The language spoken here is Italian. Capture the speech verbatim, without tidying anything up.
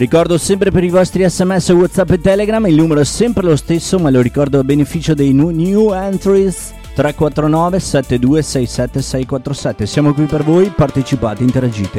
Ricordo sempre per i vostri sms, WhatsApp e Telegram, il numero è sempre lo stesso, ma lo ricordo a beneficio dei new entries: tre quattro nove sette due sei sette sei quattro sette. Siamo qui per voi, partecipate, interagite.